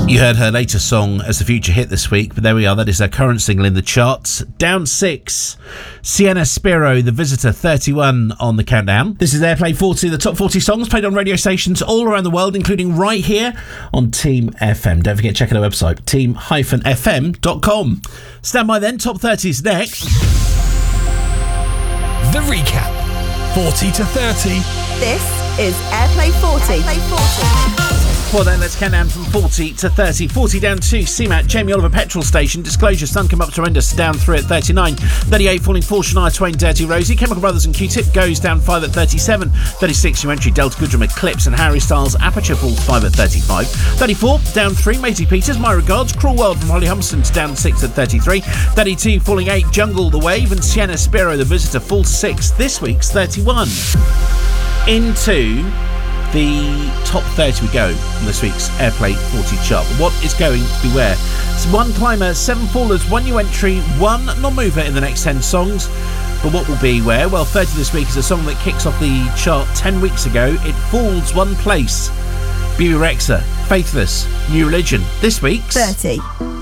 You heard her latest song as the future hit this week, but there we are. That is her current single in the charts. Down 6. Sienna Spiro, The Visitor, 31 on the countdown. This is Airplay 40, the top 40 songs played on radio stations all around the world, including right here on Team FM. Don't forget to check out our website, team-fm.com. Stand by then, top 30s next. The recap. 40 to 30. This is Airplay 40. Airplay 40. Well then, let's count down from 40 to 30. 40 down 2, CMAT, Jamie Oliver Petrol Station, Disclosure, Sun Come Up to Horrendous, down 3 at 39. 38, Falling 4, Shania Twain, Dirty Rosie. Chemical Brothers and Q-Tip goes down 5 at 37. 36, New Entry, Delta Goodrum, Eclipse and Harry Styles, Aperture falls 5 at 35. 34, down 3, Maisie Peters, My Regards, Cruel World from Holly Humston, down 6 at 33. 32, Falling 8, Jungle, The Wave, and Sienna Spiro, The Visitor, falls 6, this week's 31. Into the top 30 we go on this week's Airplay 40 chart. But what is going to be where? It's 1 climber, 7 fallers, 1 new entry, 1 non-mover in the next 10 songs. But what will be where? Well, 30 this week is a song that kicks off the chart 10 weeks ago. It falls 1 place. Bebe Rexha, Faithless, New Religion. This week's 30.